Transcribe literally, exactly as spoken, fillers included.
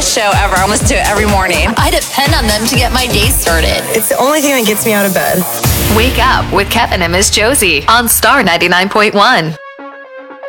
best show ever. I listen to it every morning. I depend on them to get my day started. It's the only thing that gets me out of bed. Wake up with Kevin and Miss Josie on Star ninety-nine point one.